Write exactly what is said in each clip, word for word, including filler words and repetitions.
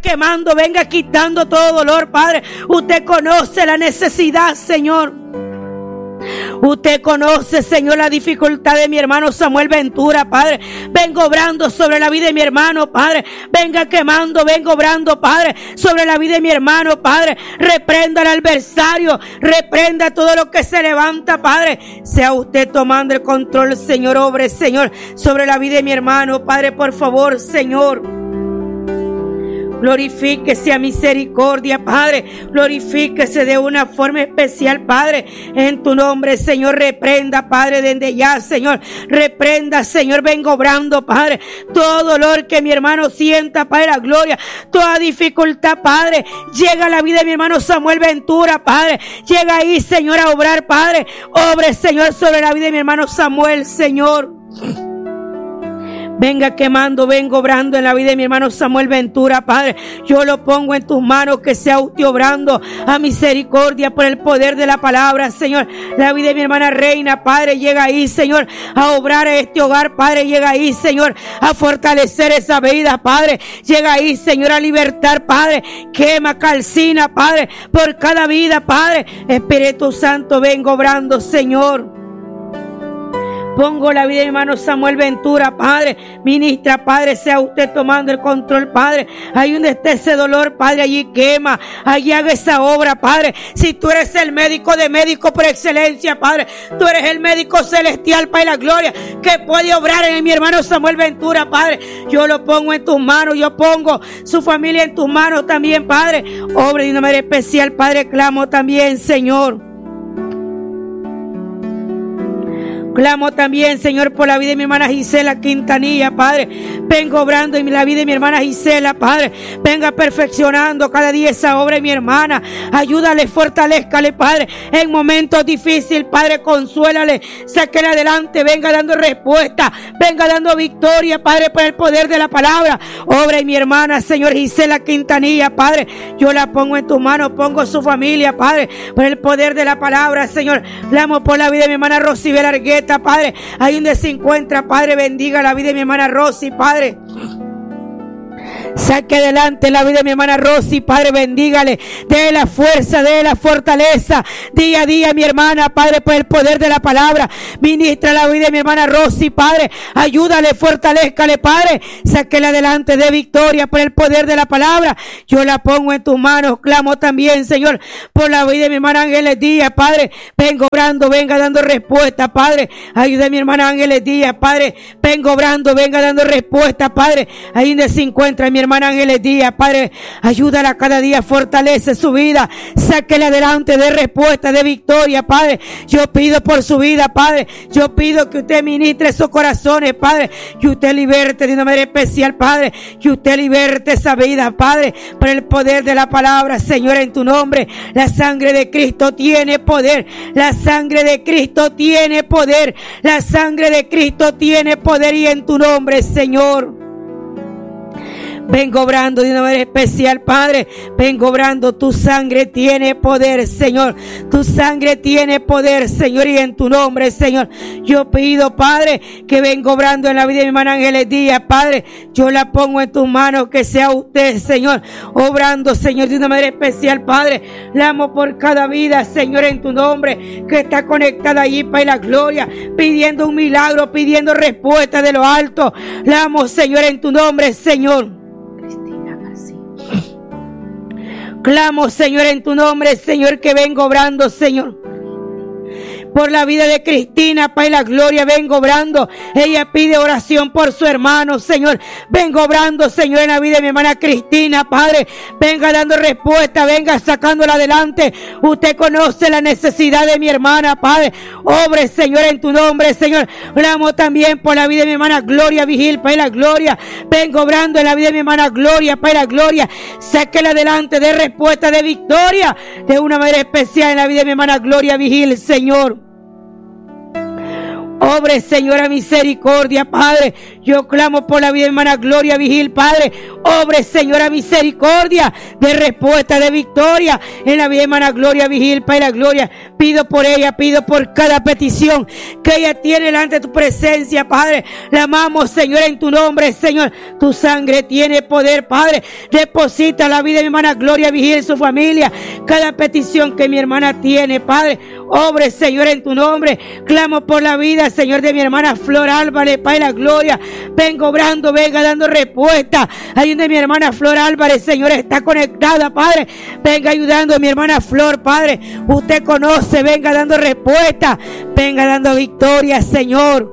quemando, venga quitando todo dolor, Padre. Usted conoce la necesidad, Señor. Usted conoce, Señor, la dificultad de mi hermano Samuel Ventura, Padre. Vengo obrando sobre la vida de mi hermano, Padre. Venga quemando, vengo obrando, Padre, sobre la vida de mi hermano, Padre. Reprenda al adversario, reprenda todo lo que se levanta, Padre. Sea usted tomando el control, Señor, obre, Señor, sobre la vida de mi hermano, Padre, por favor, Señor. Glorifíquese a misericordia, Padre. Glorifíquese de una forma especial, Padre. En tu nombre, Señor, reprenda, Padre, desde ya, Señor. Reprenda, Señor, vengo obrando, Padre. Todo dolor que mi hermano sienta, Padre, la gloria. Toda dificultad, Padre. Llega a la vida de mi hermano Samuel Ventura, Padre. Llega ahí, Señor, a obrar, Padre. Obre, Señor, sobre la vida de mi hermano Samuel, Señor. Venga quemando, vengo obrando en la vida de mi hermano Samuel Ventura, Padre. Yo lo pongo en tus manos, que sea usted obrando a misericordia por el poder de la palabra, Señor. La vida de mi hermana Reina, Padre, llega ahí, Señor, a obrar a este hogar, Padre. Llega ahí, Señor, a fortalecer esa vida, Padre. Llega ahí, Señor, a libertar, Padre. Quema, calcina, Padre, por cada vida, Padre. Espíritu Santo, vengo obrando, Señor. Pongo la vida de mi hermano Samuel Ventura, Padre. Ministra, Padre, sea usted tomando el control, Padre. Ahí donde esté ese dolor, Padre, allí quema. Allí haga esa obra, Padre. Si tú eres el médico de médicos por excelencia, Padre. Tú eres el médico celestial, Padre, la gloria, que puede obrar en mi hermano Samuel Ventura, Padre. Yo lo pongo en tus manos. Yo pongo su familia en tus manos también, Padre. Obra de una manera especial, Padre. Clamo también, Señor. Clamo también, Señor, por la vida de mi hermana Gisela Quintanilla, Padre. Vengo obrando en la vida de mi hermana Gisela, Padre. Venga perfeccionando cada día esa obra de mi hermana. Ayúdale, fortalézcale, Padre. En momentos difíciles, Padre, consuélale. Sáquele adelante, venga dando respuesta. Venga dando victoria, Padre, por el poder de la palabra. Obra en mi hermana, Señor, Gisela Quintanilla, Padre. Yo la pongo en tus manos, pongo su familia, Padre, por el poder de la palabra, Señor. Clamo por la vida de mi hermana Rosibel Argueta, Padre, ahí donde se encuentra, Padre, bendiga la vida de mi hermana Rosy, Padre. Saque adelante la vida de mi hermana Rosy, Padre, bendígale, dé la fuerza, dé la fortaleza, día a día, mi hermana, Padre, por el poder de la palabra. Ministra la vida de mi hermana Rosy, Padre, ayúdale, fortalézcale, Padre, sáquela adelante de victoria por el poder de la palabra. Yo la pongo en tus manos. Clamo también, Señor, por la vida de mi hermana Ángeles Díaz, Padre. Vengo obrando, venga dando respuesta, Padre. Ayuda a mi hermana Ángeles Díaz, Padre. Vengo obrando, venga dando respuesta, Padre. Ahí donde se encuentra mi hermana Ángeles Díaz, Padre, ayúdala cada día, fortalece su vida, sáquela adelante de respuesta, de victoria, Padre. Yo pido por su vida, Padre. Yo pido que usted ministre sus corazones, Padre, que usted liberte de una manera especial, Padre, que usted liberte esa vida, Padre, por el poder de la palabra, Señor, en tu nombre. La sangre de Cristo tiene poder, la sangre de Cristo tiene poder, la sangre de Cristo tiene poder, y en tu nombre, Señor. Vengo obrando de una manera especial, Padre. Vengo obrando. Tu sangre tiene poder, Señor. Tu sangre tiene poder, Señor. Y en tu nombre, Señor, yo pido, Padre, que vengo obrando en la vida de mi hermana Ángeles Díaz, Padre. Yo la pongo en tus manos. Que sea usted, Señor, obrando, Señor, de una manera especial, Padre. La amo por cada vida, Señor, en tu nombre, que está conectada allí, Padre, la gloria, pidiendo un milagro, pidiendo respuesta de lo alto. La amo, Señor, en tu nombre, Señor. Clamo, Señor, en tu nombre, Señor, que vengo obrando, Señor, por la vida de Cristina, Padre, la gloria, vengo obrando. Ella pide oración por su hermano, Señor. Vengo obrando, Señor, en la vida de mi hermana Cristina, Padre. Venga dando respuesta, venga sacándola adelante. Usted conoce la necesidad de mi hermana, Padre. Obre, Señor, en tu nombre, Señor. Oramos también por la vida de mi hermana Gloria Vigil, Padre, la gloria. Vengo obrando en la vida de mi hermana Gloria, Padre, la gloria. Sáquela adelante de respuesta, de victoria, de una manera especial en la vida de mi hermana Gloria Vigil, Señor. Obre, Señora, misericordia, Padre. Yo clamo por la vida de hermana Gloria Vigil, Padre. Obre, Señora, misericordia de respuesta, de victoria en la vida de hermana Gloria Vigil, Padre, la gloria. Pido por ella, pido por cada petición que ella tiene delante de tu presencia, Padre. La amamos, Señor, en tu nombre, Señor. Tu sangre tiene poder, Padre. Deposita la vida de mi hermana Gloria Vigil, su familia. Cada petición que mi hermana tiene, Padre. Obre, Señor, en tu nombre. Clamo por la vida, Señor, de mi hermana Flor Álvarez, Padre, la gloria. Vengo obrando, venga dando respuesta. Ahí donde mi hermana Flor Álvarez, Señor, está conectada, Padre. Venga ayudando a mi hermana Flor, Padre. Usted conoce, venga dando respuesta. Venga dando victoria, Señor.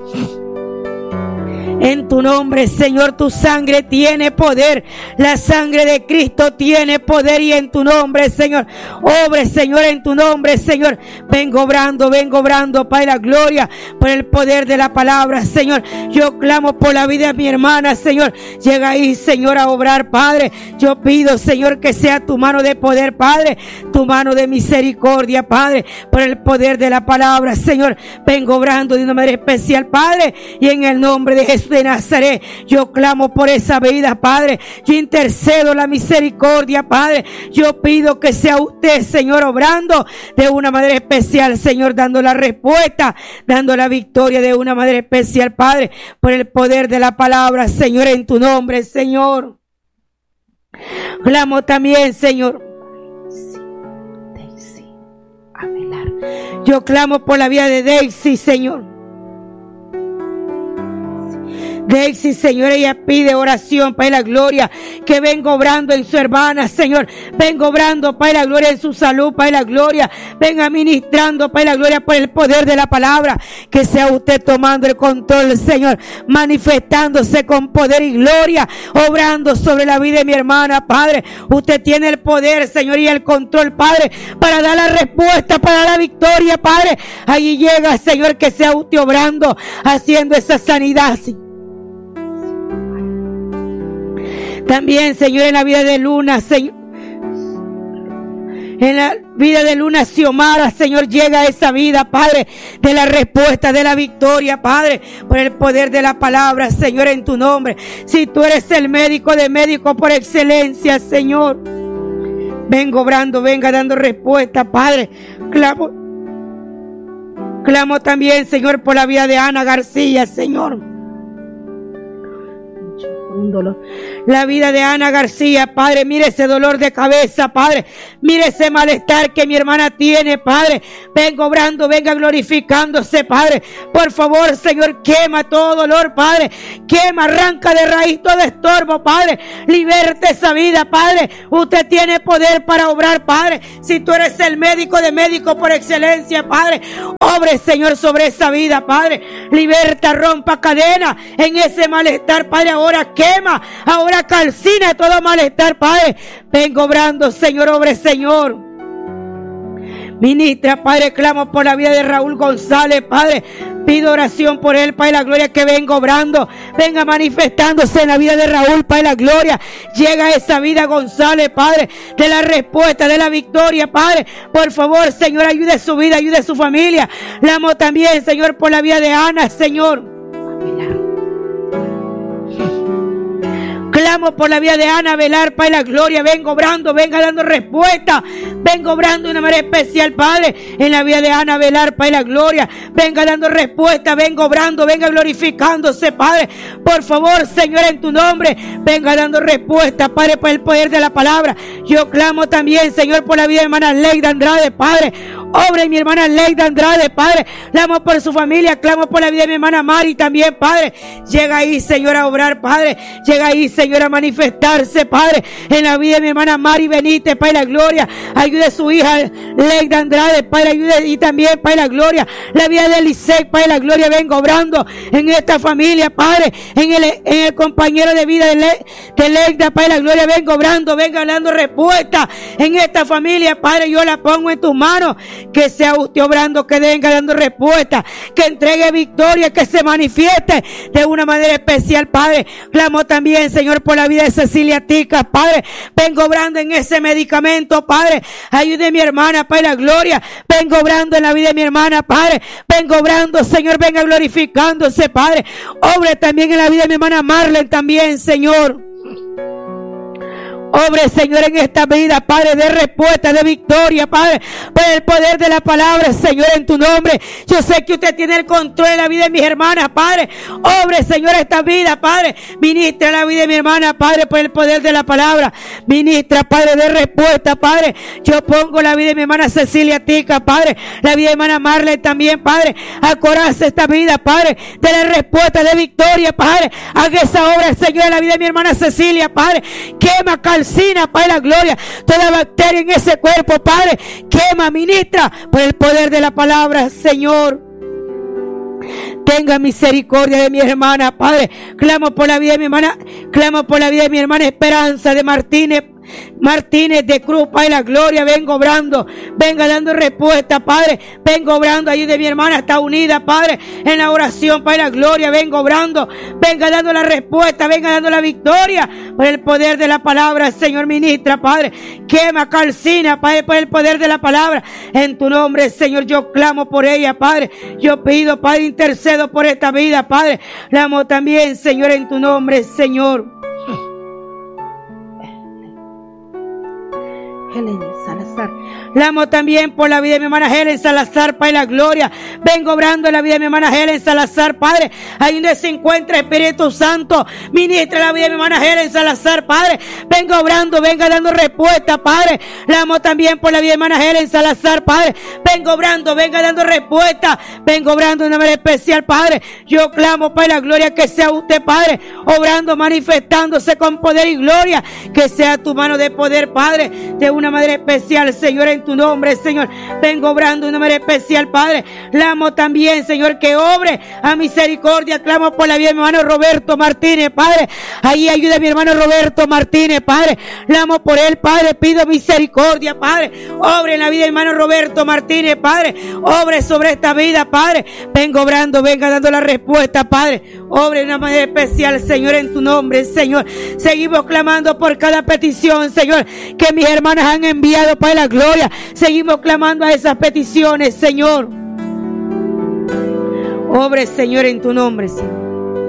En tu nombre, Señor, tu sangre tiene poder. La sangre de Cristo tiene poder y en tu nombre, Señor. Obre, Señor, en tu nombre, Señor. Vengo obrando, vengo obrando, Padre, la gloria, por el poder de la palabra, Señor. Yo clamo por la vida de mi hermana, Señor. Llega ahí, Señor, a obrar, Padre. Yo pido, Señor, que sea tu mano de poder, Padre. Tu mano de misericordia, Padre, por el poder de la palabra, Señor. Vengo obrando de una manera especial, Padre, y en el nombre de Jesús de Nazaret, yo clamo por esa vida, Padre. Yo intercedo la misericordia, Padre. Yo pido que sea usted, Señor, obrando de una manera especial, Señor, dando la respuesta, dando la victoria de una manera especial, Padre, por el poder de la palabra, Señor, en tu nombre, Señor. Clamo también, Señor. Daisy, Abelar. Yo clamo por la vida de Daisy, Señor. Daisy, Señor, ella pide oración, Padre, la gloria, que venga obrando en su hermana, Señor. Venga obrando, Padre, la gloria, en su salud, Padre, la gloria. Venga ministrando, Padre, la gloria, por el poder de la palabra. Que sea usted tomando el control, Señor, manifestándose con poder y gloria, obrando sobre la vida de mi hermana, Padre. Usted tiene el poder, Señor, y el control, Padre, para dar la respuesta, para dar la victoria, Padre. Allí llega, Señor, que sea usted obrando, haciendo esa sanidad, Señor. También, Señor, en la vida de Luna, Señor, en la vida de Luna Xiomara, Señor, llega esa vida, Padre, de la respuesta, de la victoria, Padre, por el poder de la palabra, Señor, en tu nombre. Si tú eres el médico de médicos por excelencia, Señor, vengo obrando, venga dando respuesta, Padre. Clamo, clamo también, Señor, por la vida de Ana García, Señor. Un dolor. La vida de Ana García, Padre, mire ese dolor de cabeza, Padre, mire ese malestar que mi hermana tiene, Padre. Venga obrando, venga glorificándose, Padre. Por favor, Señor, quema todo dolor, Padre. Quema, arranca de raíz todo estorbo, Padre. Liberte esa vida, Padre. Usted tiene poder para obrar, Padre. Si tú eres el médico de médicos por excelencia, Padre, obre, Señor, sobre esa vida, Padre. Liberta, rompa cadena en ese malestar, Padre. Ahora quema, ahora calcina todo malestar, Padre. Vengo obrando, Señor, obre, Señor. Ministra, Padre, clamo por la vida de Raúl González, Padre. Pido oración por él, Padre, la gloria, que venga obrando, venga manifestándose en la vida de Raúl, Padre, la gloria. Llega esa vida, González, Padre, de la respuesta, de la victoria, Padre. Por favor, Señor, ayude su vida, ayude su familia. La amo también, Señor, por la vida de Ana, Señor. Clamo por la vida de Ana Velar, Padre, la gloria. Vengo obrando, venga dando respuesta. Vengo obrando de una manera especial, Padre, en la vida de Ana Velar, Padre, la gloria. Venga dando respuesta, venga obrando, venga glorificándose, Padre. Por favor, Señor, en tu nombre, venga dando respuesta, Padre, por el poder de la palabra. Yo clamo también, Señor, por la vida de hermana Leida Andrade, Padre. Obra en mi hermana Leida Andrade, Padre. Clamo por su familia, clamo por la vida de mi hermana Mari también, Padre. Llega ahí, Señor, a obrar, Padre. Llega ahí, Señor, a manifestarse, Padre, en la vida de mi hermana Mari Benítez, Padre, la gloria. Ayude a su hija Leida Andrade, Padre, ayude, y también, Padre, la gloria. La vida de Elisei, Padre, la gloria, vengo obrando en esta familia, Padre, en el, en el compañero de vida de, Le, de Leida, Padre, la gloria, vengo obrando, venga dando respuesta en esta familia, Padre. Yo la pongo en tus manos. Que sea usted obrando, que venga dando respuesta, que entregue victoria, que se manifieste de una manera especial, Padre. Clamo también, Señor, Señor, por la vida de Cecilia Tica, Padre. Vengo obrando en ese medicamento, Padre. Ayude a mi hermana, Padre, la gloria. Vengo obrando en la vida de mi hermana, Padre. Vengo obrando, Señor, venga glorificándose, Padre. Obre también en la vida de mi hermana Marlene también, Señor. Obre, Señor, en esta vida, Padre, de respuesta, de victoria, Padre, por el poder de la palabra, Señor, en tu nombre. Yo sé que usted tiene el control de la vida de mis hermanas, Padre. Obre, Señor, esta vida, Padre. Ministra la vida de mi hermana, Padre, por el poder de la palabra. Ministra, Padre, de respuesta, Padre. Yo pongo la vida de mi hermana Cecilia Tica, Padre. La vida de mi hermana Marlene también, Padre. Acoraza esta vida, Padre, de la respuesta, de victoria, Padre. Haga esa obra, Señor, en la vida de mi hermana Cecilia, Padre. Quema, calcina, Padre, la gloria, toda bacteria en ese cuerpo, Padre, quema, ministra, por el poder de la palabra, Señor. Tenga misericordia de mi hermana, Padre. Clamo por la vida de mi hermana, clamo por la vida de mi hermana Esperanza de Martínez, Martínez de Cruz, Padre, la gloria, vengo obrando, venga dando respuesta, Padre, vengo obrando, ayude mi hermana, está unida, Padre, en la oración, Padre, la gloria, vengo obrando, venga dando la respuesta, venga dando la victoria, por el poder de la palabra, Señor, ministra, Padre, quema, calcina, Padre, por el poder de la palabra, en tu nombre, Señor, yo clamo por ella, Padre, yo pido, Padre, intercedo por esta vida, Padre, la amo también, Señor, en tu nombre, Señor. Helen Salazar. La amo también por la vida de mi hermana Helen Salazar, Padre, la gloria. Vengo obrando en la vida de mi hermana Helen Salazar, Padre. Ahí donde se encuentra Espíritu Santo, ministra la vida de mi hermana Helen Salazar, Padre. Vengo obrando, venga dando respuesta, Padre. La amo también por la vida de mi hermana Helen Salazar, Padre. Vengo obrando, venga dando respuesta. Vengo obrando de una manera especial, Padre. Yo clamo, Padre, la gloria, que sea usted, Padre, obrando, manifestándose con poder y gloria. Que sea tu mano de poder, Padre, de una manera especial, Señor, en tu nombre, Señor. Vengo obrando de una manera especial, Padre. Clamo también, Señor, que obre a misericordia. Clamo por la vida de mi hermano Roberto Martínez, Padre. Ahí ayuda a mi hermano Roberto Martínez, Padre. Clamo por él, Padre. Pido misericordia, Padre. Obre en la vida de mi hermano Roberto Martínez, Padre. Obre sobre esta vida, Padre. Vengo obrando, venga dando la respuesta, Padre. Obre de una manera especial, Señor, en tu nombre, Señor. Seguimos clamando por cada petición, Señor, que mis hermanas han enviado, Padre, la gloria. Seguimos clamando a esas peticiones, Señor. Obre, Señor, en tu nombre, Señor.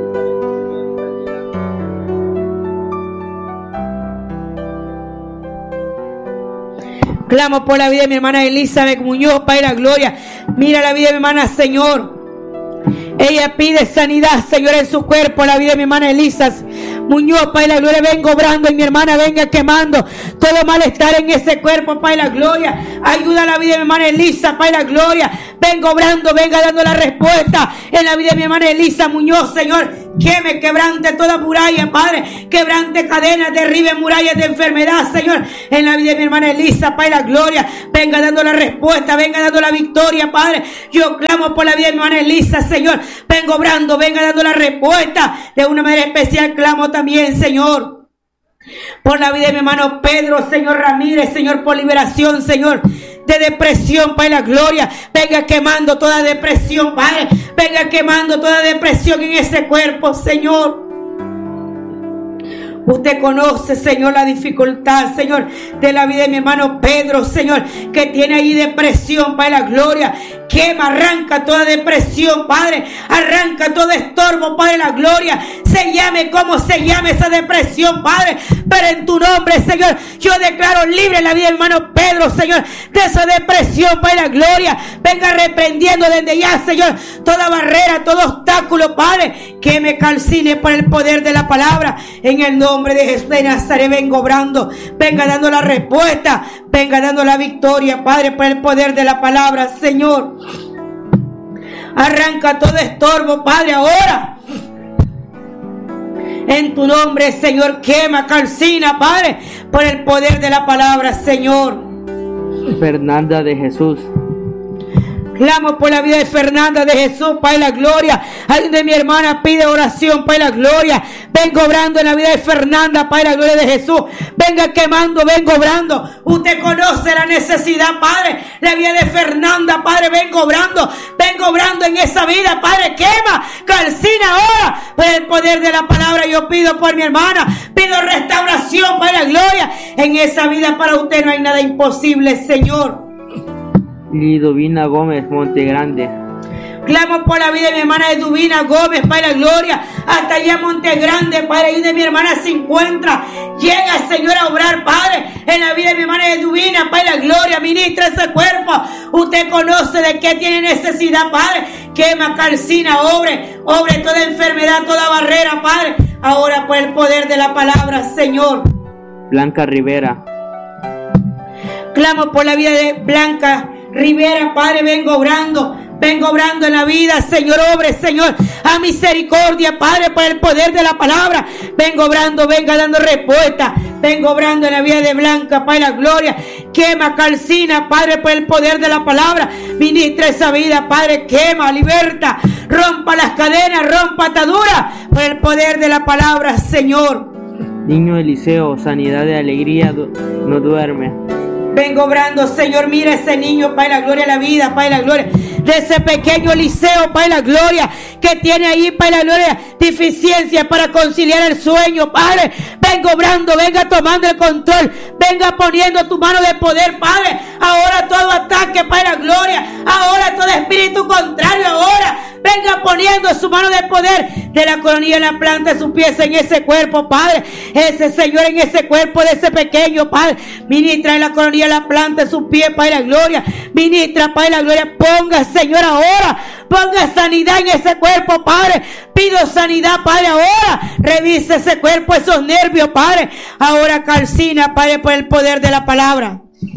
Clamo por la vida de mi hermana Elizabeth Muñoz, Padre, la gloria. Mira la vida de mi hermana, Señor. Ella pide sanidad, Señor, en su cuerpo. La vida de mi hermana Elizabeth Muñoz, Padre, la gloria, vengo obrando y mi hermana venga quemando todo malestar en ese cuerpo, Padre, la gloria. Ayuda a la vida de mi hermana Elisa, Padre, la gloria. Vengo obrando, venga dando la respuesta en la vida de mi hermana Elisa Muñoz, Señor. Queme, quebrante toda muralla, Padre. Quebrante cadenas, derribe murallas de enfermedad, Señor. En la vida de mi hermana Elisa, Padre, la gloria. Venga dando la respuesta, venga dando la victoria, Padre. Yo clamo por la vida de mi hermana Elisa, Señor. Vengo obrando, venga dando la respuesta. De una manera especial clamo también, Señor, por la vida de mi hermano Pedro, Señor Ramírez, Señor, por liberación, Señor, de depresión, Padre, la gloria. Venga quemando toda depresión, Padre. Venga quemando toda depresión en ese cuerpo, Señor. Usted conoce, Señor, la dificultad, Señor, de la vida de mi hermano Pedro, Señor, que tiene ahí depresión, Padre, la gloria. Quema, arranca toda depresión, Padre. Arranca todo estorbo, Padre, la gloria. Se llame como se llame esa depresión, Padre. Pero en tu nombre, Señor, yo declaro libre la vida de mi hermano Pedro, Señor, de esa depresión, Padre, la gloria. Venga reprendiendo desde ya, Señor, toda barrera, todo obstáculo, Padre, que me calcine por el poder de la palabra. En el nombre de Jesús de Nazaret vengo obrando. Venga dando la respuesta. Venga dando la victoria, Padre, por el poder de la palabra, Señor. Arranca todo estorbo, Padre, ahora. En tu nombre, Señor, quema, calcina, Padre, por el poder de la palabra, Señor. Fernanda de Jesús. Clamo por la vida de Fernanda, de Jesús, Padre la gloria. Alguien de mi hermana pide oración, Padre la gloria. Vengo obrando en la vida de Fernanda, Padre la gloria de Jesús. Venga quemando, vengo obrando. Usted conoce la necesidad, Padre. La vida de Fernanda, Padre, vengo obrando. Vengo obrando en esa vida, Padre. Quema, calcina ahora. Por el poder de la palabra yo pido por mi hermana. Pido restauración, Padre la gloria. En esa vida para usted no hay nada imposible, Señor. Liduvina Gómez, Monte Grande. Clamo por la vida de mi hermana Liduvina Gómez, Padre la gloria, hasta allá Monte Grande, Padre, ahí de mi hermana se encuentra. Llega, Señor, a obrar, Padre, en la vida de mi hermana Liduvina, Padre la gloria, ministra ese cuerpo. Usted conoce de qué tiene necesidad, Padre. Quema, calcina, obre, obre toda enfermedad, toda barrera, Padre. Ahora por el poder de la palabra, Señor. Blanca Rivera. Clamo por la vida de Blanca Rivera, Padre, vengo obrando, vengo obrando en la vida, Señor, obre, Señor, a misericordia, Padre, por el poder de la palabra, vengo obrando, venga dando respuesta, vengo obrando en la vida de Blanca, Padre, la gloria, quema, calcina, Padre, por el poder de la palabra, ministra esa vida, Padre, quema, liberta, rompa las cadenas, rompa ataduras, por el poder de la palabra, Señor. Niño Eliseo, sanidad de alegría, no duerme. Vengo obrando, Señor, mira ese niño, Padre, la gloria, la vida, Padre, la gloria, de ese pequeño Eliseo, Padre, la gloria, que tiene ahí, Padre, la gloria, deficiencia para conciliar el sueño, Padre, vengo obrando, venga tomando el control, venga poniendo tu mano de poder, Padre, ahora todo ataque, Padre, la gloria, ahora todo espíritu contrario, ahora, venga poniendo su mano de poder de la coronilla en la planta de sus pies en ese cuerpo, Padre. Ese Señor en ese cuerpo de ese pequeño, Padre. Ministra en la coronilla en la planta de sus pies, Padre, la gloria. Ministra, Padre, la gloria. Ponga, Señor, ahora. Ponga sanidad en ese cuerpo, Padre. Pido sanidad, Padre, ahora. Revise ese cuerpo, esos nervios, Padre. Ahora calcina, Padre, por el poder de la palabra.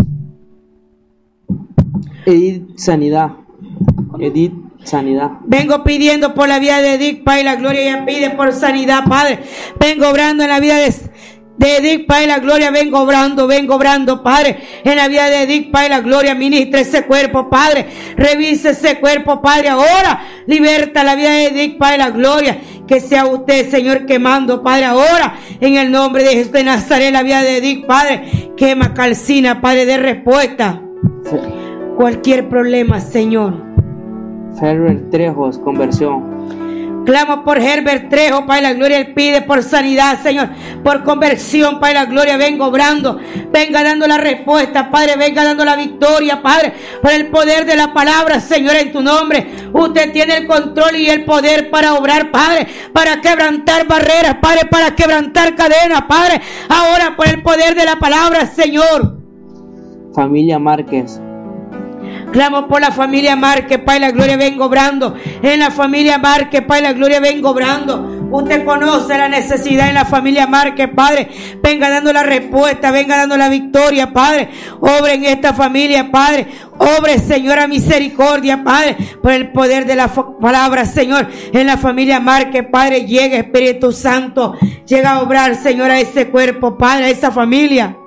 Edith, sanidad. Edith. Sanidad. Vengo pidiendo por la vida de Edith, Padre, la gloria. Ella pide por sanidad, Padre. Vengo obrando en la vida de, de Edith, Padre, la gloria. Vengo obrando, vengo obrando, Padre. En la vida de Edith, Padre, la gloria. Ministra ese cuerpo, Padre. Revise ese cuerpo, Padre. Ahora liberta la vida de Edith, Padre, la gloria. Que sea usted, Señor, quemando, Padre, ahora. En el nombre de Jesús de Nazaret, la vida de Edith, Padre. Quema, calcina, Padre, de respuesta. Sí. Cualquier problema, Señor. Herbert Trejos, conversión. Clamo por Herbert Trejo, Padre, la gloria. Él pide por sanidad, Señor, por conversión, Padre, la gloria. Vengo obrando, venga dando la respuesta, Padre, venga dando la victoria, Padre, por el poder de la palabra, Señor, en tu nombre. Usted tiene el control y el poder para obrar, Padre, para quebrantar barreras, Padre, para quebrantar cadenas, Padre. Ahora por el poder de la palabra, Señor. Familia Márquez. Clamo por la familia Márquez, Padre, la gloria, vengo obrando. En la familia Márquez, Padre, la gloria, vengo obrando. Usted conoce la necesidad en la familia Márquez, Padre. Venga dando la respuesta, venga dando la victoria, Padre. Obre en esta familia, Padre. Obre, Señor, a misericordia, Padre, por el poder de la palabra, Señor. En la familia Márquez, Padre, llega Espíritu Santo. Llega a obrar, Señor, a ese cuerpo, Padre, a esa familia.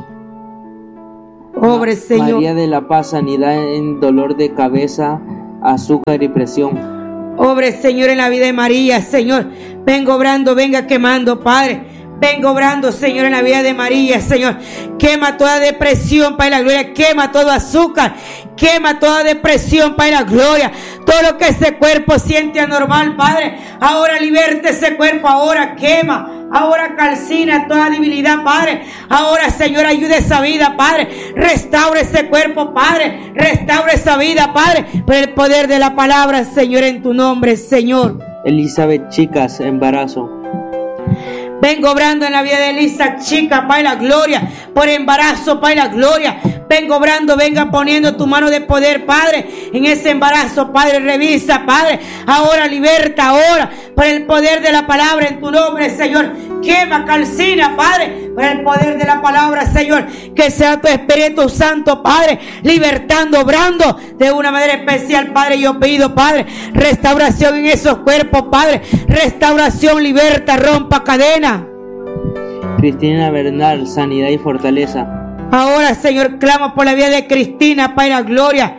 Obre, Señor. María de la Paz, sanidad en dolor de cabeza, azúcar y presión. Obre, Señor, en la vida de María, Señor. Vengo obrando, venga quemando, Padre. Vengo obrando, Señor, en la vida de María, Señor. Quema toda depresión, Padre, la gloria. Quema todo azúcar. Quema toda depresión, Padre, la gloria. Todo lo que ese cuerpo siente anormal, Padre. Ahora liberte ese cuerpo, ahora quema. Ahora calcina toda debilidad, Padre. Ahora, Señor, ayude esa vida, Padre. Restaure ese cuerpo, Padre. Restaure esa vida, Padre. Por el poder de la palabra, Señor, en tu nombre, Señor. Elizabeth Chicas, embarazo. Vengo obrando en la vida de Elisa Chica, Padre, la gloria, por embarazo, Padre, la gloria. Vengo obrando, venga poniendo tu mano de poder, Padre, en ese embarazo, Padre, revisa, Padre. Ahora liberta, ahora, por el poder de la palabra en tu nombre, Señor. Quema, calcina, Padre, por el poder de la palabra, Señor. Que sea tu Espíritu Santo, Padre, libertando, obrando de una manera especial, Padre. Yo pido, Padre, restauración en esos cuerpos, Padre. Restauración, liberta, rompa cadena. Cristina Bernal, sanidad y fortaleza. Ahora, Señor, clamo por la vida de Cristina, Padre, la gloria.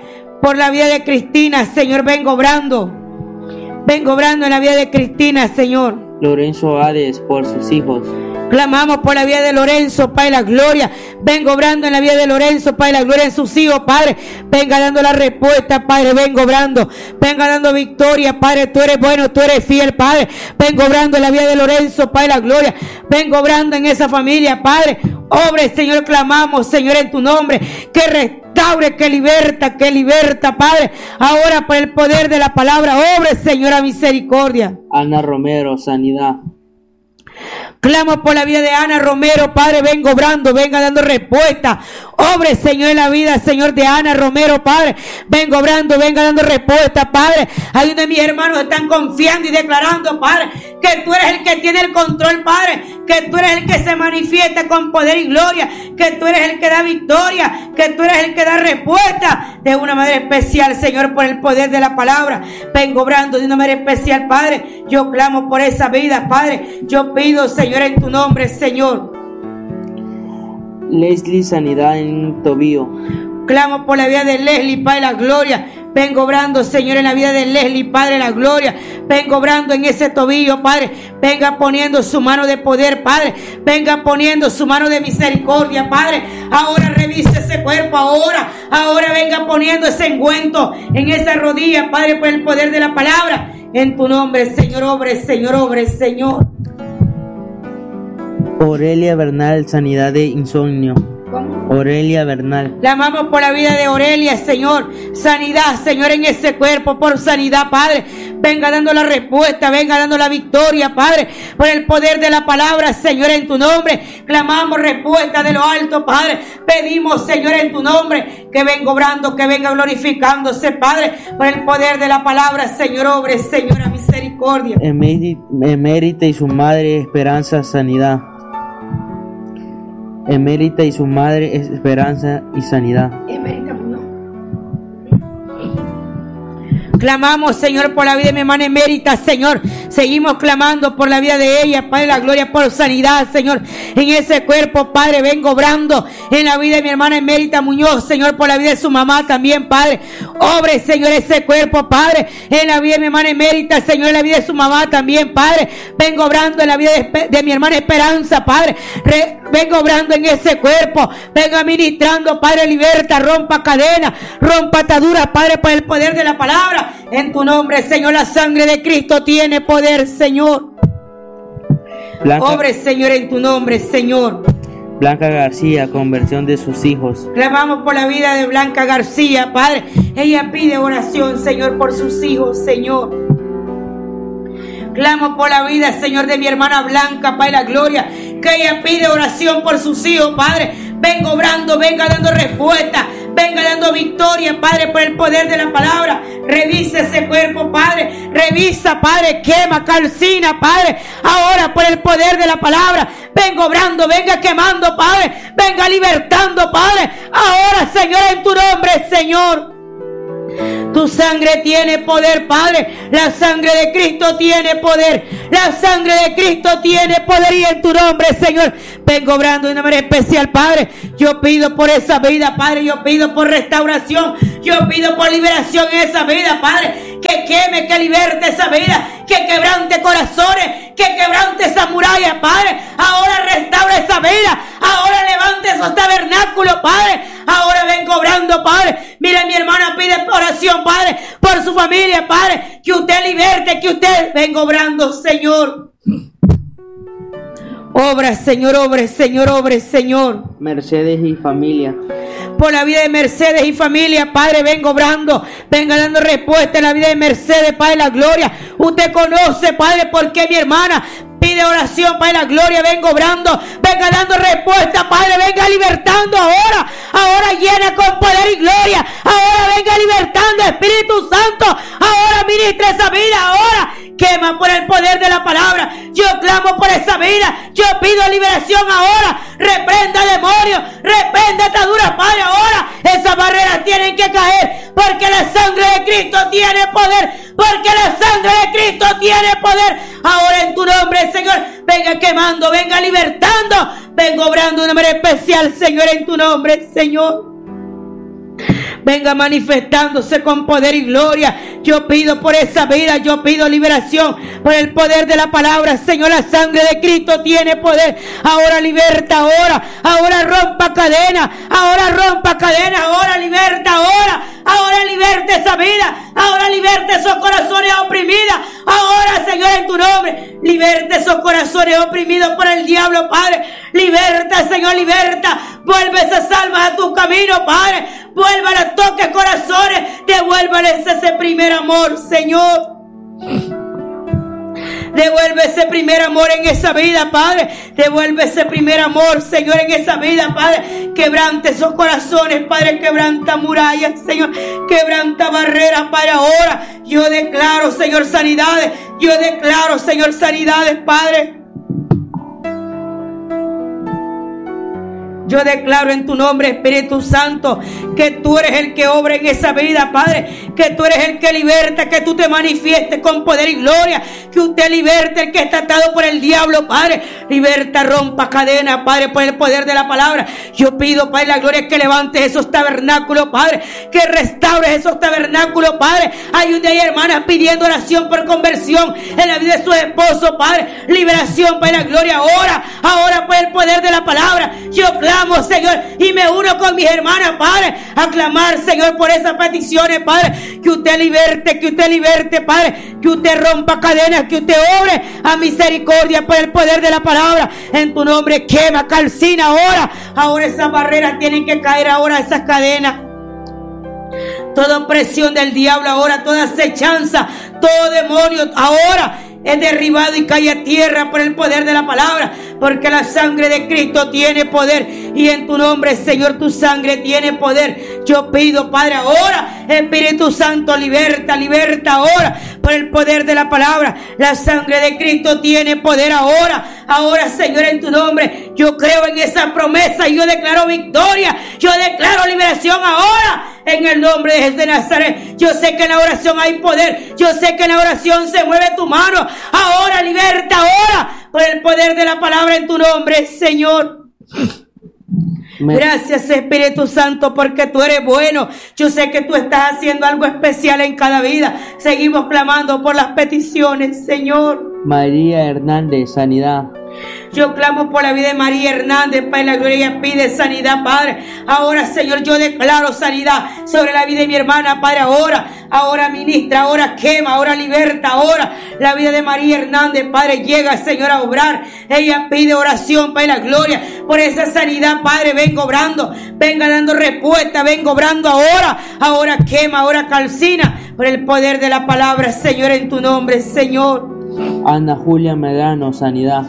por la vida de Cristina, Señor, vengo obrando. Vengo obrando en la vida de Cristina, Señor. Lorenzo Hades, por sus hijos. Clamamos por la vida de Lorenzo, Padre, la gloria. Vengo obrando en la vida de Lorenzo, Padre, la gloria en sus hijos, Padre. Venga dando la respuesta, Padre. Vengo obrando. Venga dando victoria, Padre. Tú eres bueno, tú eres fiel, Padre. Vengo obrando en la vida de Lorenzo, Padre, la gloria. Vengo obrando en esa familia, Padre. Obre, Señor, clamamos, Señor, en tu nombre. Que restaure, que liberta, que liberta, Padre. Ahora por el poder de la palabra, obre, Señor, a misericordia. Ana Romero, sanidad. Clamo por la vida de Ana Romero, Padre, vengo obrando, venga dando respuesta. Obre, Señor, en la vida, Señor, de Ana Romero, Padre. Vengo obrando, venga dando respuesta, Padre. Hay uno de mis hermanos que están confiando y declarando, Padre, que tú eres el que tiene el control, Padre. Que tú eres el que se manifiesta con poder y gloria. Que tú eres el que da victoria. Que tú eres el que da respuesta de una manera especial, Señor, por el poder de la palabra. Vengo obrando de una manera especial, Padre. Yo clamo por esa vida, Padre. Yo pido, Señor, en tu nombre, Señor. Leslie, sanidad en tobillo. Clamo por la vida de Leslie, Padre, la gloria. Vengo obrando, Señor, en la vida de Leslie, Padre, la gloria. Vengo obrando en ese tobillo, Padre. Venga poniendo su mano de poder, Padre. Venga poniendo su mano de misericordia, Padre. Ahora revise ese cuerpo, ahora. Ahora venga poniendo ese ungüento en esa rodilla, Padre, por el poder de la palabra. En tu nombre, Señor, obre, Señor, obre, Señor. Aurelia Bernal, sanidad de insomnio. ¿Cómo? Aurelia Bernal. Clamamos por la vida de Aurelia, Señor. Sanidad, Señor, en ese cuerpo, por sanidad, Padre. Venga dando la respuesta, venga dando la victoria, Padre. Por el poder de la palabra, Señor, en tu nombre. Clamamos respuesta de lo alto, Padre. Pedimos, Señor, en tu nombre, que venga obrando, que venga glorificándose, Padre. Por el poder de la palabra, Señor, obre, Señor, a misericordia. Emérita y su madre, Esperanza, sanidad. Emérita y su madre, esperanza y sanidad. Emérita, no. Clamamos, Señor, por la vida de mi hermana Emérita, Señor. Seguimos clamando por la vida de ella, Padre, la gloria por sanidad, Señor. En ese cuerpo, Padre, vengo obrando en la vida de mi hermana Emérita Muñoz, Señor, por la vida de su mamá también, Padre. Obre, Señor, ese cuerpo, Padre, en la vida de mi hermana Emérita, Señor, en la vida de su mamá también, Padre. Vengo obrando en la vida de, de mi hermana Esperanza, Padre. Re, vengo obrando en ese cuerpo. Venga ministrando, Padre, liberta, rompa cadenas, rompa ataduras, Padre, por el poder de la palabra. En tu nombre, Señor, la sangre de Cristo tiene poder, Señor. Blanca, obre, Señor, en tu nombre, Señor. Blanca García, conversión de sus hijos. Clamamos por la vida de Blanca García, Padre. Ella pide oración, Señor, por sus hijos, Señor. Clamo por la vida, Señor, de mi hermana Blanca, Padre, la gloria. Que ella pide oración por sus hijos, Padre. Venga obrando, venga dando respuesta. Venga dando victoria, Padre, por el poder de la palabra. Revisa ese cuerpo, Padre. Revisa, Padre. Quema, calcina, Padre. Ahora por el poder de la palabra. Venga obrando, venga quemando, Padre. Venga libertando, Padre. Ahora, Señor, en tu nombre, Señor. Tu sangre tiene poder, Padre. La sangre de Cristo tiene poder. La sangre de Cristo tiene poder. Y en tu nombre, Señor, vengo obrando de una manera especial, Padre. Yo pido por esa vida, Padre. Yo pido por restauración. Yo pido por liberación en esa vida, Padre. Que queme, que liberte esa vida. Que quebrante corazones. Que quebrante esa muralla, Padre. Ahora restaura esa vida. Ahora levante esos tabernáculos, Padre. Ahora vengo obrando, Padre. Mire, mi hermana pide oración, Padre, por su familia, Padre. Que usted liberte, que usted venga obrando, Señor. Obra, Señor, obre, Señor, obre, Señor. Mercedes y familia. Por la vida de Mercedes y familia, Padre, vengo obrando. Venga dando respuesta en la vida de Mercedes, Padre, la gloria. Usted conoce, Padre, por qué mi hermana pide oración, Padre, la gloria. Vengo obrando, venga dando respuesta, Padre. Venga libertando ahora. Ahora llena con poder y gloria. Ahora venga libertando, Espíritu Santo. Ahora ministra esa vida, ahora quema por el poder de la palabra. Yo clamo por esa vida. Yo pido liberación ahora. Reprenda demonios, reprenda ataduras, Padre. Ahora esas barreras tienen que caer, porque la sangre de Cristo tiene poder. Porque la sangre de Cristo tiene poder. Ahora en tu nombre, Señor, venga quemando, venga libertando. Vengo obrando de una manera especial, Señor, en tu nombre, Señor. venga manifestándose con poder y gloria. Yo pido por esa vida, yo pido liberación por el poder de la palabra. Señor, la sangre de Cristo tiene poder. Ahora liberta, ahora, ahora rompa cadena, ahora rompa cadena, ahora liberta, ahora, ahora liberta esa vida, ahora liberta esos corazones oprimidos. Ahora, Señor, en tu nombre, liberta esos corazones oprimidos por el diablo, Padre. Liberta, Señor, liberta. Vuelve esas almas a tu camino, Padre. Vuélvalas, toque corazones. Devuélvales ese primer amor, Señor. Devuelve ese primer amor en esa vida, Padre. Devuelve ese primer amor, Señor, en esa vida, Padre. Quebrante esos corazones, Padre. Quebranta murallas, Señor. Quebranta barreras, Padre. Ahora yo declaro, Señor, sanidades. Yo declaro, Señor, sanidades, Padre. Yo declaro en tu nombre, Espíritu Santo, que tú eres el que obra en esa vida, Padre. Que tú eres el que liberta, que tú te manifiestes con poder y gloria. Que usted liberte el que está atado por el diablo, Padre. Liberta, rompa cadenas, Padre, por el poder de la palabra. Yo pido, Padre, la gloria, que levantes esos tabernáculos, Padre. Que restaures esos tabernáculos, Padre. Hay una hermanas pidiendo oración por conversión en la vida de su esposo, Padre. Liberación, Padre, la gloria. Ahora, ahora, por el poder de la palabra. Yo clamo, Señor, y me uno con mis hermanas, Padre, a clamar, Señor, por esas peticiones, Padre. Que usted liberte, que usted liberte, Padre. Que usted rompa cadenas, que usted obre a misericordia por el poder de la palabra. En tu nombre, quema, calcina ahora. Ahora esas barreras tienen que caer, ahora esas cadenas. Toda opresión del diablo ahora, toda acechanza, todo demonio ahora es derribado y cae a tierra por el poder de la palabra, porque la sangre de Cristo tiene poder, y en tu nombre, Señor, tu sangre tiene poder. Yo pido, Padre, ahora, Espíritu Santo, liberta, liberta ahora por el poder de la palabra. La sangre de Cristo tiene poder ahora, ahora, Señor, en tu nombre. Yo creo en esa promesa y yo declaro victoria, yo declaro liberación ahora. En el nombre de Jesús de Nazaret. Yo sé que en la oración hay poder. Yo sé que en la oración se mueve tu mano. Ahora liberta, ahora, por el poder de la palabra en tu nombre, Señor. Gracias, Espíritu Santo, porque tú eres bueno. Yo sé que tú estás haciendo algo especial en cada vida. Seguimos clamando por las peticiones, Señor. María Hernández, sanidad. Yo clamo por la vida de María Hernández, Padre, la gloria, pide sanidad, Padre. Ahora, Señor, yo declaro sanidad sobre la vida de mi hermana, Padre. Ahora, ahora ministra, ahora quema, ahora liberta, ahora la vida de María Hernández, Padre. Llega, Señor, a obrar. Ella pide oración, Padre, la gloria, por esa sanidad, Padre. Vengo obrando, venga dando respuesta, vengo obrando ahora. Ahora quema, ahora calcina, por el poder de la palabra, Señor, en tu nombre, Señor. Ana Julia Medrano, sanidad.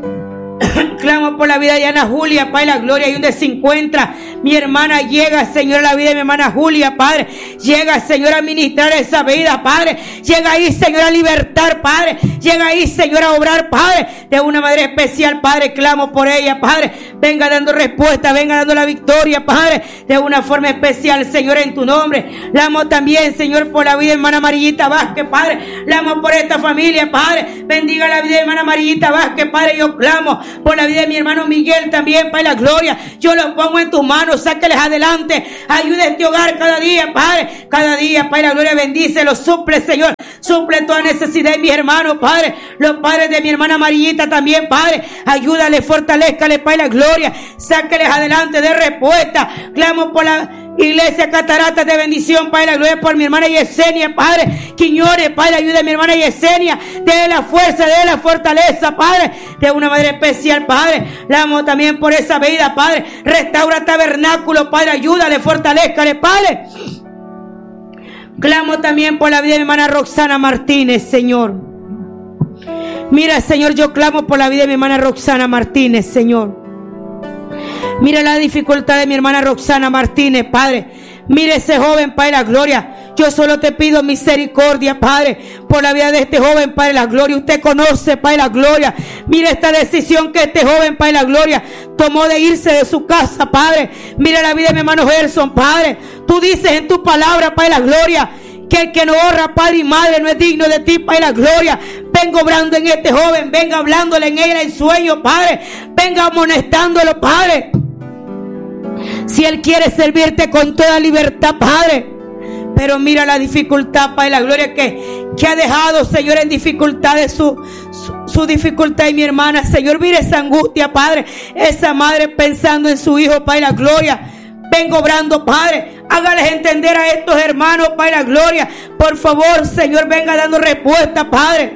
Clamo por la vida de Ana Julia, Padre, la gloria, y donde se encuentra mi hermana, llega, Señor, a la vida de mi hermana Julia, Padre. Llega, Señor, a ministrar esa vida, Padre. Llega ahí, Señor, a libertar, Padre. Llega ahí, Señor, a obrar, Padre, de una manera especial, Padre. Clamo por ella, Padre. Venga dando respuesta, venga dando la victoria, Padre, de una forma especial, Señor, en tu nombre. Clamo también, Señor, por la vida de hermana Amarillita Vázquez, Padre. Clamo por esta familia, Padre. Bendiga la vida de hermana Amarillita Vázquez, Padre. Yo clamo por la vida de mi hermano Miguel también, Padre, la gloria. Yo los pongo en tus manos, sáqueles adelante. Ayuda a este hogar cada día, Padre. Cada día, Padre, la gloria, bendícelo, suple, Señor. Suple toda necesidad de mis hermanos, Padre. Los padres de mi hermana Amarillita también, Padre. Ayúdale, fortalézcale, Padre, la gloria. Sáqueles adelante, de respuesta. Clamo por la Iglesia Cataratas de bendición, Padre, la gloria, por mi hermana Yesenia, Padre. Quiñones, Padre, ayuda a mi hermana Yesenia. De la fuerza, de la fortaleza, Padre, de una manera especial, Padre. La amo también por esa vida, Padre. Restaura tabernáculo, Padre, ayúdale, fortalézcale, Padre. Clamo también por la vida de mi hermana Roxana Martínez, Señor. Mira, Señor, yo clamo por la vida de mi hermana Roxana Martínez, Señor. Mira la dificultad de mi hermana Roxana Martínez, Padre. Mira ese joven, Padre, la gloria. Yo solo te pido misericordia, Padre, por la vida de este joven, Padre, la gloria. Usted conoce, Padre, la gloria. Mira esta decisión que este joven, Padre, la gloria, tomó de irse de su casa, Padre. Mira la vida de mi hermano Gerson, Padre. Tú dices en tu palabra, Padre, la gloria, que el que no honra padre y madre no es digno de ti, Padre, la gloria. Venga obrando en este joven, venga hablándole en él en sueño, Padre. Venga amonestándolo, Padre. Si Él quiere servirte con toda libertad, Padre. Pero mira la dificultad, Padre, la gloria que, que ha dejado, Señor, en dificultades su, su, su dificultad. Y mi hermana, Señor, mira esa angustia, Padre. Esa madre pensando en su hijo, Padre, la gloria. Vengo obrando, Padre. Hágales entender a estos hermanos, Padre, la gloria. Por favor, Señor, venga dando respuesta, Padre.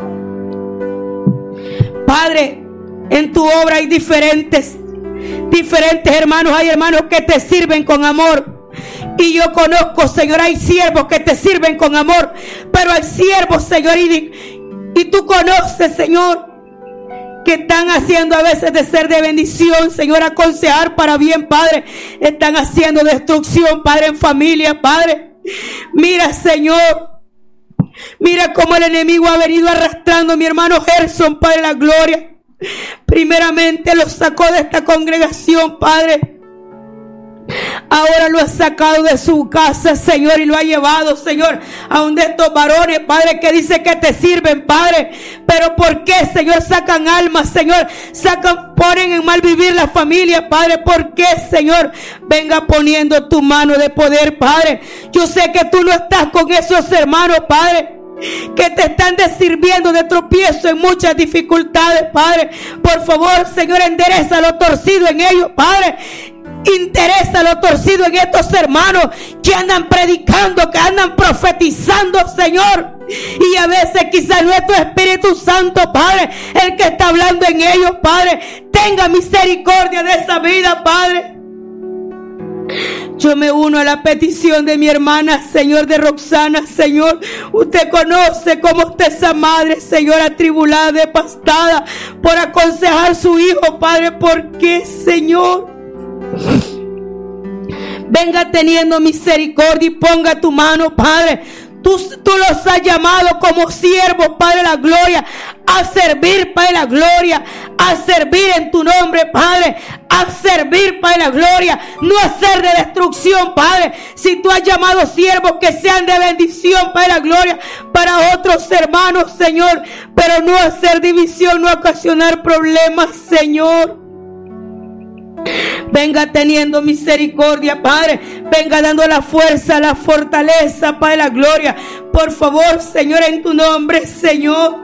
Padre, en tu obra hay diferentes, diferentes hermanos. Hay hermanos que te sirven con amor. Y yo conozco, Señor, hay siervos que te sirven con amor. Pero hay siervos, Señor, y, y tú conoces, Señor, que están haciendo a veces de ser de bendición, Señor, aconsejar para bien, Padre. Están haciendo destrucción, Padre, en familia, Padre. Mira, Señor, mira cómo el enemigo ha venido arrastrando a mi hermano Gerson, Padre, la gloria. Primeramente lo sacó de esta congregación, Padre. Ahora lo ha sacado de su casa, Señor, y lo ha llevado, Señor, a donde estos varones, Padre, que dice que te sirven, Padre. Pero ¿por qué, Señor, sacan almas, Señor? Sacan, ponen en mal vivir la familia, Padre. ¿Por qué, Señor? Venga poniendo tu mano de poder, Padre. Yo sé que tú no estás con esos hermanos, Padre, que te están sirviendo de tropiezo en muchas dificultades, Padre. Por favor, Señor, endereza lo torcido en ellos, Padre. Interesa lo torcido en estos hermanos que andan predicando, que andan profetizando, Señor. Y a veces quizás no es tu Espíritu Santo, Padre, el que está hablando en ellos, Padre. Tenga misericordia de esa vida, Padre. Yo me uno a la petición de mi hermana, Señor, de Roxana, Señor. Usted conoce cómo está esa madre, Señor, atribulada, devastada por aconsejar a su hijo, Padre. ¿Por qué, Señor? Venga teniendo misericordia y ponga tu mano, Padre. Tú, tú los has llamado como siervos, Padre, la gloria, a servir, Padre, la gloria, a servir en tu nombre, Padre, a servir, Padre, la gloria, no a ser de destrucción, Padre. Si tú has llamado siervos, que sean de bendición, Padre, la gloria, para otros hermanos, Señor, pero no hacer división, no ocasionar problemas, Señor. Venga teniendo misericordia, Padre. Venga dando la fuerza, la fortaleza, Padre, la gloria. Por favor, Señor, en tu nombre, Señor.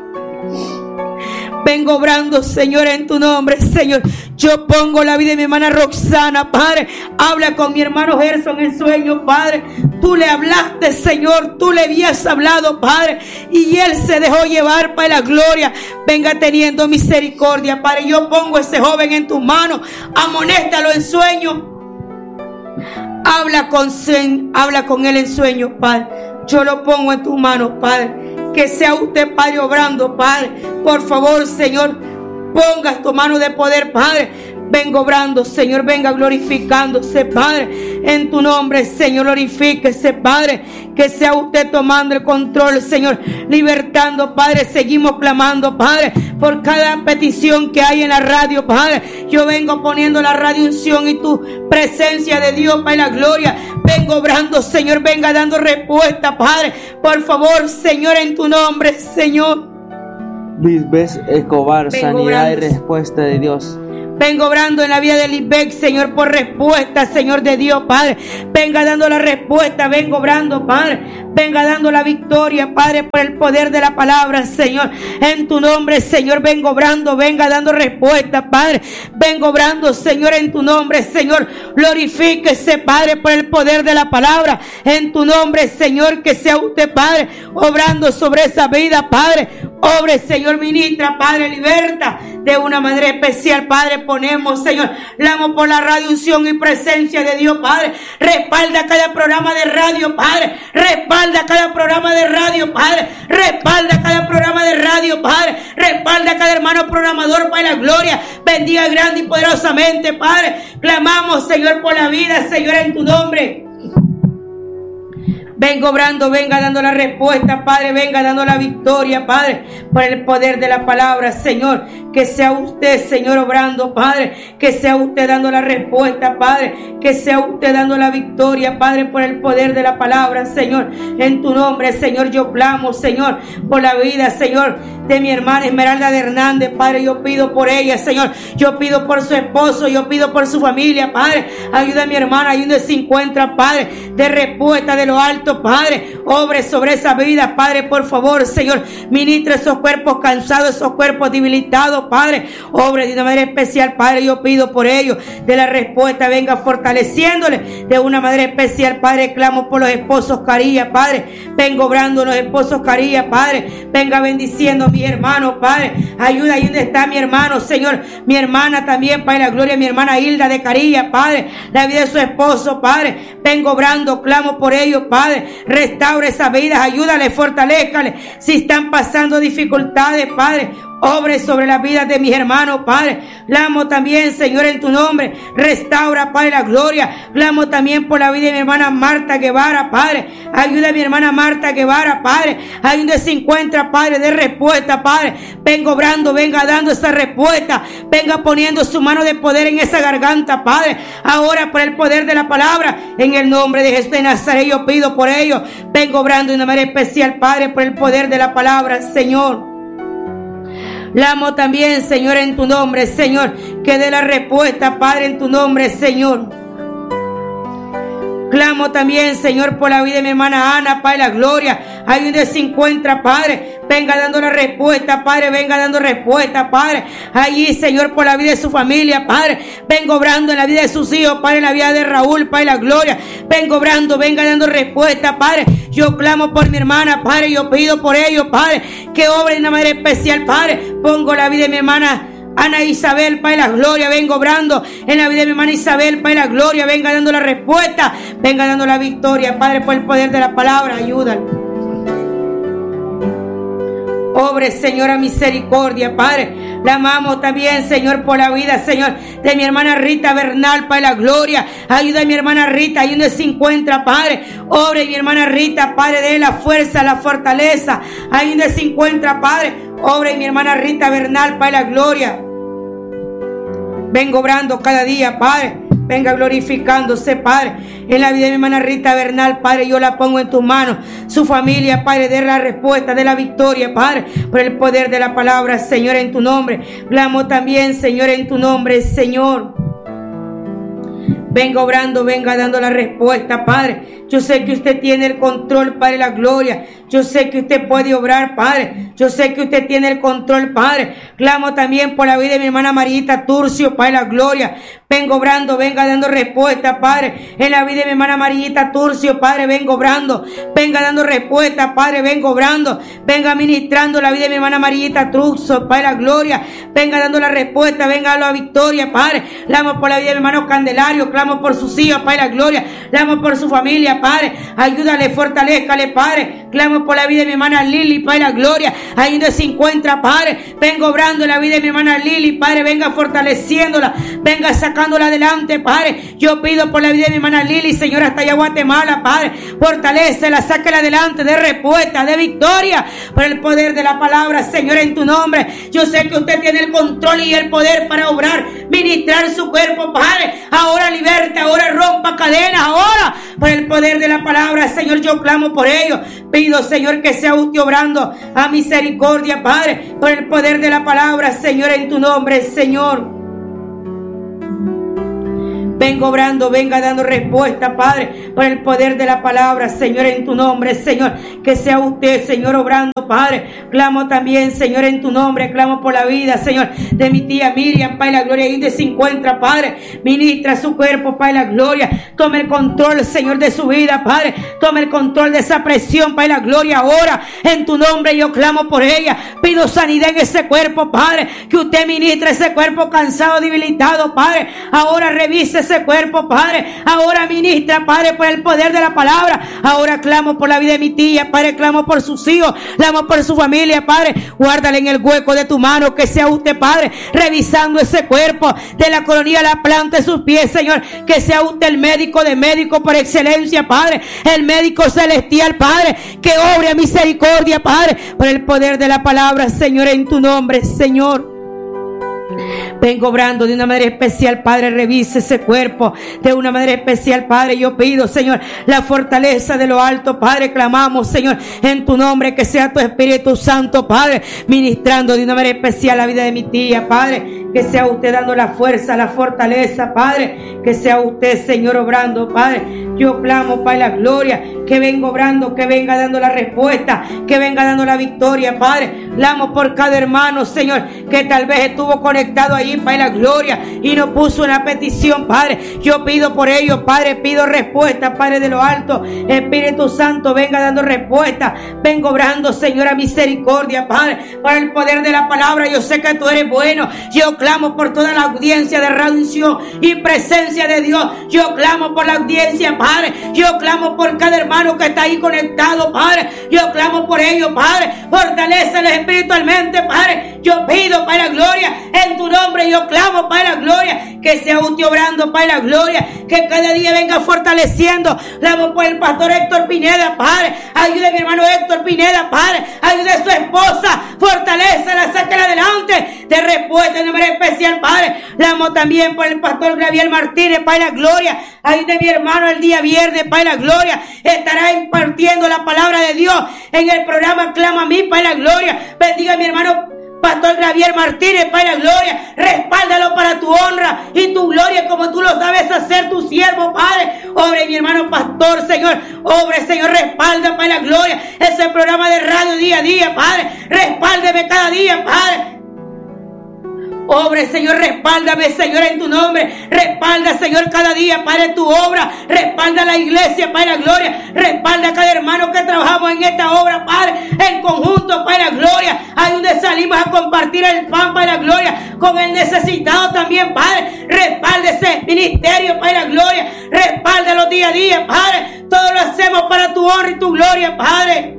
Vengo obrando, Señor, en tu nombre, Señor. Yo pongo la vida de mi hermana Roxana, Padre. Habla con mi hermano Gerson en sueño, Padre. Tú le hablaste, Señor. Tú le habías hablado, Padre. Y él se dejó llevar, Padre, la gloria. Venga teniendo misericordia, Padre. Yo pongo a ese joven en tus manos. Amonéstalo en sueño. Habla con, habla con él en sueño, Padre. Yo lo pongo en tus manos, Padre. Que sea usted, Padre, obrando, Padre. Por favor, Señor, ponga tu mano de poder, Padre. Venga obrando, Señor, venga glorificándose, Padre. En tu nombre, Señor, glorifíquese, Padre. Que sea usted tomando el control, Señor. Libertando, Padre. Seguimos clamando, Padre, por cada petición que hay en la radio, Padre. Yo vengo poniendo la radio unción y tu presencia de Dios, Padre, la gloria. Vengo obrando, Señor, venga dando respuesta, Padre. Por favor, Señor, en tu nombre, Señor. Lisbeth Escobar, Vengo sanidad obrando. y respuesta de Dios. Vengo obrando en la vida de Lisbeth, Señor, por respuesta, Señor de Dios, Padre. Venga dando la respuesta, vengo obrando, Padre. Venga dando la victoria, Padre, por el poder de la palabra, Señor. En tu nombre, Señor, vengo obrando, venga dando respuesta, Padre. Vengo obrando, Señor, en tu nombre, Señor. Glorifíquese, Padre, por el poder de la palabra. En tu nombre, Señor, que sea usted, Padre, obrando sobre esa vida, Padre. Obre, Señor, ministra, Padre, liberta de una manera especial, Padre. Ponemos, Señor, clamo por la radio unción y presencia de Dios, Padre. Respalda cada programa de radio, Padre. Respalda cada programa de radio, Padre. Respalda cada programa de radio, Padre. Respalda cada hermano programador, Padre, la gloria. Bendiga grande y poderosamente, Padre. Clamamos, Señor, por la vida, Señor, en tu nombre. Venga obrando, venga dando la respuesta, Padre, venga dando la victoria, Padre, por el poder de la palabra, Señor. Que sea usted, Señor, obrando, Padre, que sea usted dando la respuesta, Padre, que sea usted dando la victoria, Padre, por el poder de la palabra, Señor. En tu nombre, Señor, yo clamo, Señor, por la vida, Señor, de mi hermana Esmeralda de Hernández, Padre. Yo pido por ella, Señor, yo pido por su esposo, yo pido por su familia, Padre. Ayuda a mi hermana, ahí donde se encuentra, Padre, de respuesta de lo alto, Padre. Obre sobre esa vida, Padre, por favor, Señor. Ministra esos cuerpos cansados, esos cuerpos debilitados, Padre. Obre de una manera especial, Padre. Yo pido por ellos de la respuesta, venga fortaleciéndole de una manera especial, Padre. Clamo por los esposos Caría, Padre. Vengo obrando los esposos Caría, Padre. Venga bendiciendo a mi hermano, Padre. Ayuda ahí donde está mi hermano, Señor. Mi hermana también, Padre, la gloria, mi hermana Hilda de Caría, Padre. La vida de su esposo, Padre. Vengo obrando, clamo por ellos, Padre. Restaura esas vidas, ayúdale, fortalézcale. Si están pasando dificultades, Padre, obre sobre las vidas de mis hermanos, Padre. Clamo también, Señor, en tu nombre. Restaura, Padre, la gloria. Clamo también por la vida de mi hermana Marta Guevara, Padre. Ayuda a mi hermana Marta Guevara, Padre. Ahí donde se encuentra, Padre, de respuesta, Padre. Venga obrando, venga dando esa respuesta. Venga poniendo su mano de poder en esa garganta, Padre. Ahora, por el poder de la palabra, en el nombre de Jesús de Nazaret, yo pido por ellos. Vengo obrando de una manera especial, Padre, por el poder de la palabra, Señor. Clamo también, Señor, en tu nombre, Señor, que dé la respuesta, Padre, en tu nombre, Señor. Clamo también, Señor, por la vida de mi hermana Ana, Padre, la gloria. Ahí donde se encuentra, Padre. Venga dando la respuesta, Padre. Venga dando respuesta, Padre. Allí, Señor, por la vida de su familia, Padre. Vengo obrando en la vida de sus hijos, Padre, en la vida de Raúl, Padre, la gloria. Vengo obrando, venga dando respuesta, Padre. Yo clamo por mi hermana, Padre. Yo pido por ellos, Padre, que obre de una manera especial, Padre. Pongo la vida de mi hermana Ana Isabel, Padre, la gloria, vengo obrando en la vida de mi hermana Isabel, Padre, la gloria, venga dando la respuesta, venga dando la victoria, Padre, por el poder de la palabra, ayúdalo. Obre, Señor, a misericordia, Padre. La amamos también, Señor, por la vida, Señor, de mi hermana Rita Bernal, Padre, la gloria. Ayuda a mi hermana Rita, ahí donde se encuentra, Padre. Obre, mi hermana Rita, Padre, de la fuerza, la fortaleza, ahí donde se encuentra, Padre. Obre, mi hermana Rita Bernal, Padre, la gloria. Vengo obrando cada día, Padre. Venga glorificándose, Padre, en la vida de mi hermana Rita Bernal, Padre. Yo la pongo en tus manos. Su familia, Padre, de la respuesta, de la victoria, Padre, por el poder de la palabra, Señor, en tu nombre. Clamo también, Señor, en tu nombre, Señor. Venga obrando, venga dando la respuesta, Padre. Yo sé que usted tiene el control, Padre, la gloria. Yo sé que usted puede obrar, Padre. Yo sé que usted tiene el control, Padre. Clamo también por la vida de mi hermana Marita Turcio, Padre, la gloria. Vengo obrando, venga dando respuesta, Padre. En la vida de mi hermana Marita Turcio, Padre, vengo obrando. Venga dando respuesta, Padre, vengo obrando. Venga ministrando la vida de mi hermana Marita Turcio, Padre, la gloria. Venga dando la respuesta, venga a la victoria, Padre. Clamo por la vida de mi hermano Candelario. Clamo por sus hijos, Padre, la gloria. Clamo por su familia, Padre. Ayúdale, fortalézcale, Padre. Clamo por la vida de mi hermana Lili, Padre, la gloria. Ahí donde se encuentra, Padre. Vengo obrando en la vida de mi hermana Lili, Padre. Venga fortaleciéndola. Venga sacándola adelante, Padre. Yo pido por la vida de mi hermana Lili, Señor, hasta allá Guatemala, Padre. Fortalécela, sáquela adelante de respuesta, de victoria, por el poder de la palabra, Señor, en tu nombre. Yo sé que usted tiene el control y el poder para obrar, ministrar su cuerpo, Padre. Ahora liberte, ahora rompa cadenas, ahora, por el poder de la palabra, Señor, yo clamo por ello. Pido, Señor, que sea usted obrando a misericordia, Padre, por el poder de la palabra, Señor, en tu nombre, Señor. Vengo obrando, venga dando respuesta, Padre, por el poder de la palabra, Señor, en tu nombre, Señor. Que sea usted, Señor, obrando, Padre. Clamo también, Señor, en tu nombre. Clamo por la vida, Señor, de mi tía Miriam, Padre, la gloria, ahí donde se encuentra, Padre. Ministra su cuerpo, Padre, la gloria. Tome el control, Señor, de su vida, Padre. Tome el control de esa presión, Padre, la gloria. Ahora, en tu nombre, yo clamo por ella. Pido sanidad en ese cuerpo, Padre. Que usted ministre ese cuerpo cansado, debilitado, Padre. Ahora revise ese cuerpo, Padre. Ahora ministra, Padre, por el poder de la palabra. Ahora clamo por la vida de mi tía, Padre, clamo por sus hijos, clamo por su familia, Padre. Guárdale en el hueco de tu mano, que sea usted, Padre, revisando ese cuerpo de la coronilla a la planta de sus pies, Señor. Que sea usted el médico de médicos por excelencia, Padre. El médico celestial, Padre. Que obre a misericordia, Padre, por el poder de la palabra, Señor, en tu nombre, Señor. Vengo obrando de una manera especial, Padre. Revise ese cuerpo de una manera especial, Padre. Yo pido, Señor, la fortaleza de lo alto, Padre. Clamamos, Señor, en tu nombre, que sea tu Espíritu Santo, Padre, ministrando de una manera especial la vida de mi tía, Padre. Que sea usted dando la fuerza, la fortaleza, Padre. Que sea usted, Señor, obrando, Padre. Yo clamo, Padre, la gloria. Que venga obrando, que venga dando la respuesta, que venga dando la victoria, Padre. Clamo por cada hermano, Señor, que tal vez estuvo conectado ahí, Padre, la gloria, y no puso una petición, Padre. Yo pido por ellos, Padre, pido respuesta, Padre, de lo alto. Espíritu Santo, venga dando respuesta. Vengo obrando, Señor, a misericordia, Padre, para el poder de la palabra. Yo sé que tú eres bueno. Yo clamo por toda la audiencia de Radio Unción y presencia de Dios. Yo clamo por la audiencia, Padre. Yo clamo por cada hermano que está ahí conectado, Padre. Yo clamo por ellos, Padre. Fortaléceles espiritualmente, Padre. Yo pido, Padre, la gloria, en tu nombre. Yo clamo, Padre, la gloria, que sea usted obrando, Padre, la gloria, que cada día venga fortaleciendo. Clamo por el pastor Héctor Pineda, Padre. Ayude a mi hermano Héctor Pineda, Padre. Ayude a su esposa. Fortalécela, sáquela adelante de respuesta de manera especial, Padre. Clamo también por el pastor Gabriel Martínez, Padre, la gloria. Ayude a mi hermano el día viernes, Padre, la gloria. Estará impartiendo la palabra de Dios en el programa Clama a mí, Padre, la gloria. Bendiga a mi hermano Pastor Javier Martínez, Padre, la gloria. Respáldalo para tu honra y tu gloria, como tú lo sabes hacer, tu siervo, Padre. Obre, mi hermano pastor, Señor. Obre, Señor, respalda, Padre, la gloria. Ese programa de radio día a día, Padre. Respáldeme cada día, Padre. Obre, Señor, respáldame, Señor, en tu nombre. Respalda, Señor, cada día, Padre, tu obra. Respalda la iglesia, Padre, la gloria. Respalda a cada hermano que trabajamos en esta obra, Padre, en conjunto, Padre, la gloria. Ahí donde salimos a compartir el pan, Padre, la gloria, con el necesitado también, Padre. Respalda ese ministerio, Padre, la gloria. Respáldalo día a día, Padre. Todo lo hacemos para tu honra y tu gloria, Padre.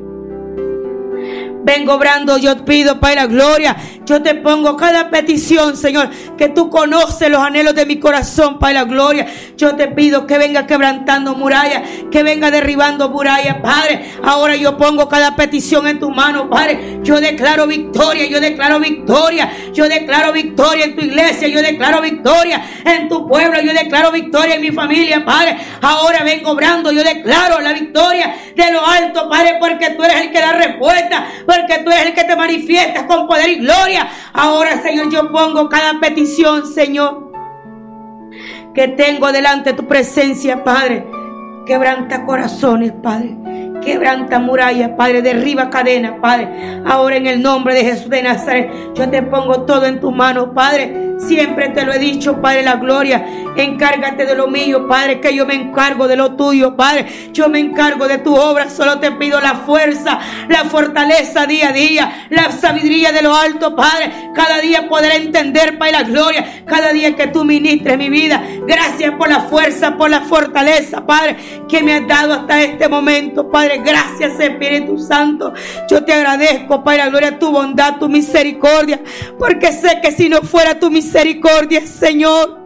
Vengo obrando, yo pido, Padre, la gloria. Yo te pongo cada petición, Señor, que tú conoces los anhelos de mi corazón, Padre, la gloria. Yo te pido que venga quebrantando murallas, que venga derribando murallas, Padre. Ahora yo pongo cada petición en tu mano, Padre. Yo declaro victoria, yo declaro victoria. Yo declaro victoria en tu iglesia, yo declaro victoria en tu pueblo, yo declaro victoria en mi familia, Padre. Ahora vengo obrando, yo declaro la victoria de lo alto, Padre, porque tú eres el que da respuesta, porque tú eres el que te manifiestas con poder y gloria. Ahora, Señor, yo pongo cada petición, Señor, que tengo delante de tu presencia, Padre. Quebranta corazones, Padre. Quebranta murallas, Padre. Derriba cadenas, Padre. Ahora, en el nombre de Jesús de Nazaret, yo te pongo todo en tus manos, Padre. Siempre te lo he dicho, Padre, la gloria. Encárgate de lo mío, Padre, que yo me encargo de lo tuyo, Padre. Yo me encargo de tu obra. Solo te pido la fuerza, la fortaleza día a día, la sabiduría de lo alto, Padre. Cada día poder entender, Padre, la gloria. Cada día que tú ministres mi vida. Gracias por la fuerza, por la fortaleza, Padre, que me has dado hasta este momento, Padre. Gracias, Espíritu Santo. Yo te agradezco, Padre, la gloria, tu bondad, tu misericordia, porque sé que si no fuera tu misericordia, Misericordia, Señor,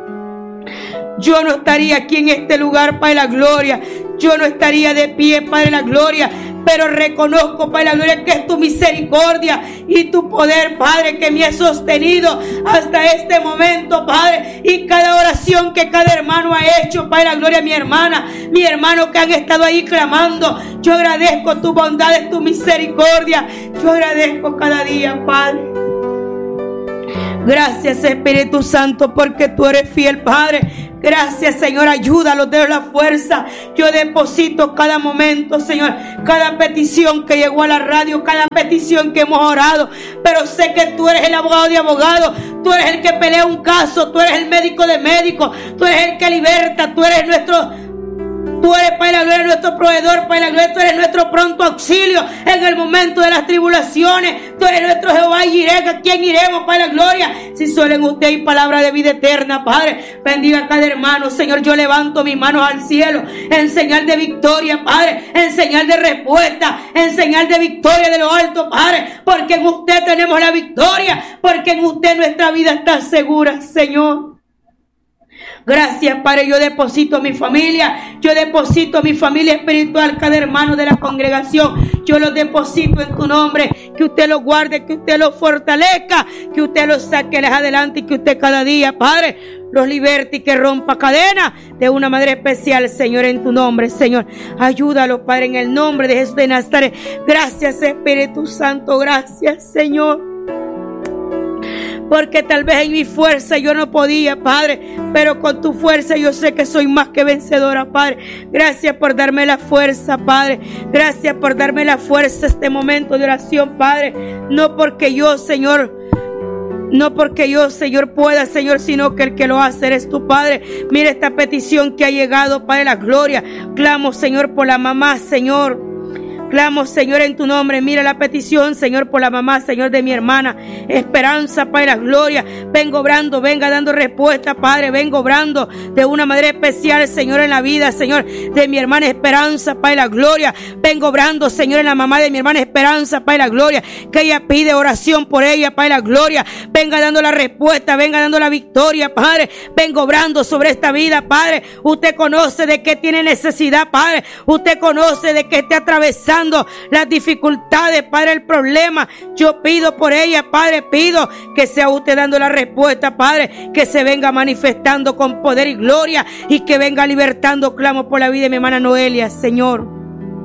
yo no estaría aquí en este lugar, Padre, la gloria. Yo no estaría de pie, Padre, la gloria. Pero reconozco, Padre, la gloria, que es tu misericordia y tu poder, Padre, que me ha sostenido hasta este momento, Padre. Y cada oración que cada hermano ha hecho, Padre, la gloria, mi hermana, mi hermano que han estado ahí clamando. Yo agradezco tu bondad, tu misericordia. Yo agradezco cada día, Padre. Gracias, Espíritu Santo, porque tú eres fiel, Padre. Gracias, Señor, ayúdalos, de la fuerza. Yo deposito cada momento, Señor, cada petición que llegó a la radio, cada petición que hemos orado. Pero sé que tú eres el abogado de abogados, tú eres el que pelea un caso, tú eres el médico de médicos, tú eres el que liberta, tú eres nuestro... Tú eres, Padre de la gloria, nuestro proveedor, Padre de la gloria. Tú eres nuestro pronto auxilio en el momento de las tribulaciones. Tú eres nuestro Jehová Jireh. ¿A quién iremos, Padre de la gloria? Si solo en usted hay palabra de vida eterna, Padre. Bendiga a cada hermano, Señor. Yo levanto mis manos al cielo en señal de victoria, Padre, en señal de respuesta, en señal de victoria de lo alto, Padre, porque en usted tenemos la victoria, porque en usted nuestra vida está segura, Señor. Gracias, Padre. Yo deposito mi familia, yo deposito mi familia espiritual, cada hermano de la congregación, yo los deposito en tu nombre. Que usted los guarde, que usted los fortalezca, que usted los saque adelante y que usted cada día, Padre, los liberte y que rompa cadenas de una manera especial, Señor, en tu nombre, Señor. Ayúdalos, Padre, en el nombre de Jesús de Nazaret. Gracias, Espíritu Santo. Gracias, Señor. Porque tal vez en mi fuerza yo no podía, Padre, pero con tu fuerza yo sé que soy más que vencedora, Padre. Gracias por darme la fuerza, Padre. Gracias por darme la fuerza este momento de oración, Padre. No porque yo, Señor, no porque yo, Señor, pueda, Señor, sino que el que lo hace eres tu Padre. Mira esta petición que ha llegado, Padre, la gloria. Clamo, Señor, por la mamá, Señor. Clamo, Señor, en tu nombre. Mira la petición, Señor, por la mamá, Señor, de mi hermana Esperanza, Padre, la gloria. Vengo obrando, venga dando respuesta, Padre. Vengo obrando de una manera especial, Señor, en la vida, Señor, de mi hermana Esperanza, Padre, la gloria. Vengo obrando, Señor, en la mamá de mi hermana Esperanza, Padre, la gloria. Que ella pide oración por ella, Padre, la gloria. Venga dando la respuesta, venga dando la victoria, Padre. Vengo obrando sobre esta vida, Padre. Usted conoce de qué tiene necesidad, Padre. Usted conoce de qué esté atravesando las dificultades, Padre, el problema. Yo pido por ella, Padre, pido que sea usted dando la respuesta, Padre, que se venga manifestando con poder y gloria y que venga libertando. Clamo por la vida de mi hermana Noelia, Señor.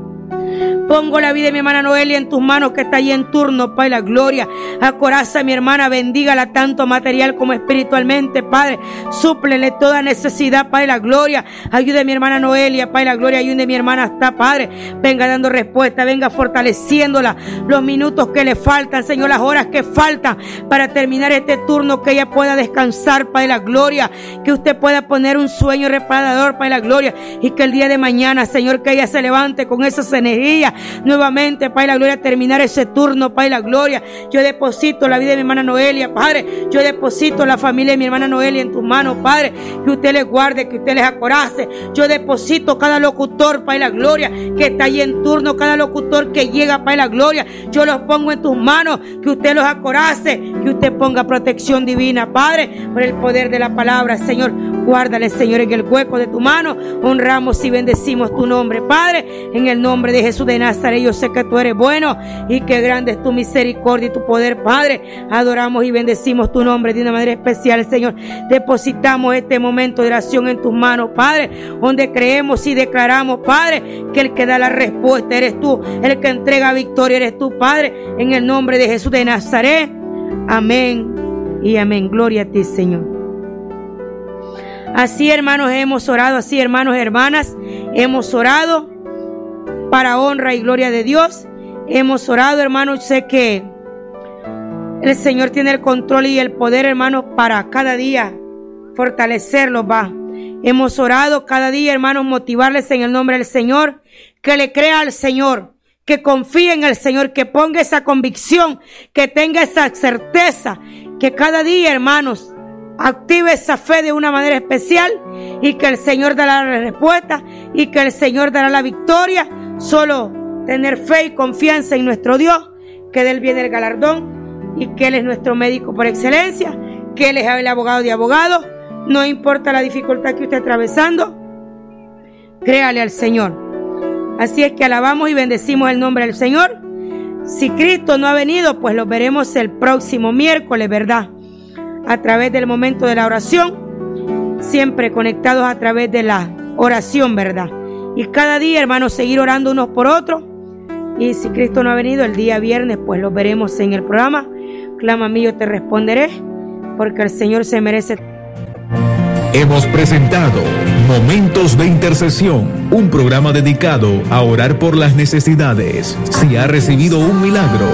Pongo la vida de mi hermana Noelia en tus manos, que está ahí en turno, Padre, la gloria. Acoraza a mi hermana, bendígala tanto material como espiritualmente, Padre. Súplele toda necesidad, Padre, la gloria. Ayude a mi hermana Noelia, Padre, la gloria. Ayude a mi hermana hasta, Padre. Venga dando respuesta, venga fortaleciéndola. Los minutos que le faltan, Señor, las horas que faltan para terminar este turno, que ella pueda descansar, Padre, la gloria. Que usted pueda poner un sueño reparador, Padre, la gloria. Y que el día de mañana, Señor, que ella se levante con esas energías nuevamente, Padre, la gloria, terminar ese turno, Padre, la gloria. Yo deposito la vida de mi hermana Noelia, Padre. Yo deposito la familia de mi hermana Noelia en tus manos, Padre. Que usted les guarde, que usted les acorace. Yo deposito cada locutor, Padre, la gloria, que está ahí en turno, cada locutor que llega, Padre, la gloria. Yo los pongo en tus manos, que usted los acorace, que usted ponga protección divina, Padre, por el poder de la palabra, Señor. Guárdale, Señor, en el hueco de tu mano. Honramos y bendecimos tu nombre, Padre, en el nombre de Jesús de Nazaret. Yo sé que tú eres bueno y que grande es tu misericordia y tu poder, Padre. Adoramos y bendecimos tu nombre de una manera especial, Señor. Depositamos este momento de oración en tus manos, Padre, donde creemos y declaramos, Padre, que el que da la respuesta eres tú, el que entrega victoria eres tú, Padre, en el nombre de Jesús de Nazaret. Amén y amén. Gloria a ti, Señor. Así, hermanos, hemos orado, así, hermanos, hermanas, hemos orado para honra y gloria de Dios. Hemos orado, hermanos, sé que el Señor tiene el control y el poder, hermanos, para cada día fortalecerlos, va. Hemos orado cada día, hermanos, motivarles en el nombre del Señor, que le crea al Señor, que confíe en el Señor, que ponga esa convicción, que tenga esa certeza, que cada día, hermanos, active esa fe de una manera especial y que el Señor dará la respuesta y que el Señor dará la victoria. Solo tener fe y confianza en nuestro Dios, que de Él viene el galardón y que Él es nuestro médico por excelencia, que Él es el abogado de abogados. No importa la dificultad que usted esté atravesando, créale al Señor. Así es que alabamos y bendecimos el nombre del Señor. Si Cristo no ha venido, pues lo veremos el próximo miércoles, ¿verdad? A través del momento de la oración, siempre conectados a través de la oración, ¿verdad? Y cada día, hermanos, seguir orando unos por otros. Y si Cristo no ha venido el día viernes, pues lo veremos en el programa Clama a mí, yo te responderé, porque el Señor se merece. Hemos presentado Momentos de Intercesión, un programa dedicado a orar por las necesidades. Si ha recibido un milagro,